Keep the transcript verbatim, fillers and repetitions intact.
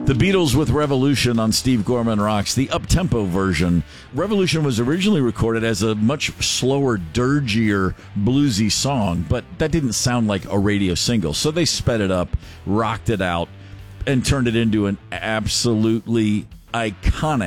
The Beatles with Revolution on Steve Gorman Rocks, the up-tempo version. Revolution was originally recorded as a much slower, dirgier, bluesy song, but that didn't sound like a radio single. So they sped it up, rocked it out, and turned it into an absolutely iconic